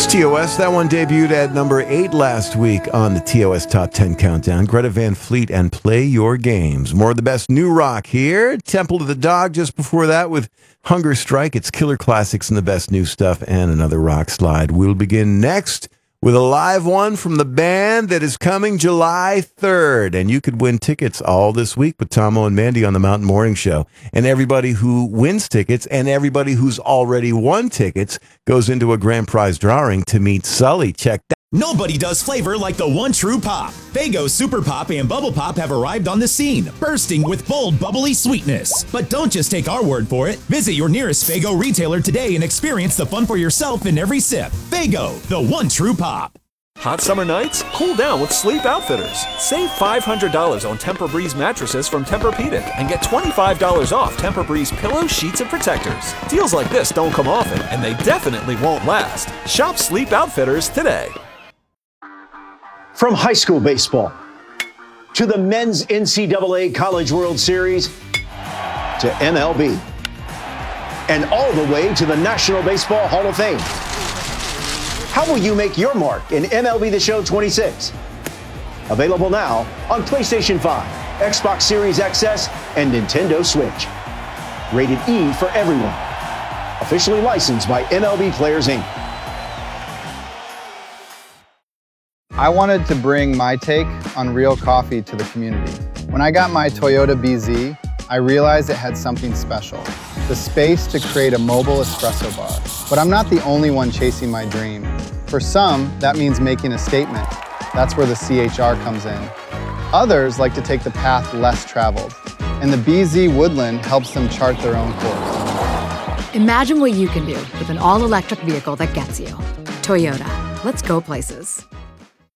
It's TOS. That one debuted at number 8 last week on the TOS Top 10 Countdown. Greta Van Fleet and Play Your Games. More of the best new rock here. Temple of the Dog just before that with Hunger Strike. It's killer classics and the best new stuff and another rock slide. We'll begin next with a live one from the band that is coming July 3rd. And you could win tickets all this week with Tomo and Mandy on the Mountain Morning Show. And everybody who wins tickets and everybody who's already won tickets goes into a grand prize drawing to meet Sully. Check that. Nobody does flavor like the one true pop. Faygo Super Pop and Bubble Pop have arrived on the scene, bursting with bold, bubbly sweetness. But don't just take our word for it. Visit your nearest Faygo retailer today and experience the fun for yourself in every sip. Faygo, the one true pop. Hot summer nights? Cool down with Sleep Outfitters. Save $500 on Tempur-Breeze mattresses from Tempur-Pedic and get $25 off Tempur-Breeze pillows, sheets, and protectors. Deals like this don't come often, and they definitely won't last. Shop Sleep Outfitters today. From high school baseball to the men's NCAA College World Series to MLB and all the way to the National Baseball Hall of Fame. How will you make your mark in MLB The Show 26? Available now on PlayStation 5, Xbox Series XS, and Nintendo Switch. Rated E for everyone. Officially licensed by MLB Players Inc. I wanted to bring my take on real coffee to the community. When I got my Toyota BZ, I realized it had something special, the space to create a mobile espresso bar. But I'm not the only one chasing my dream. For some, that means making a statement. That's where the CHR comes in. Others like to take the path less traveled, and the BZ Woodland helps them chart their own course. Imagine what you can do with an all-electric vehicle that gets you. Toyota. Let's go places.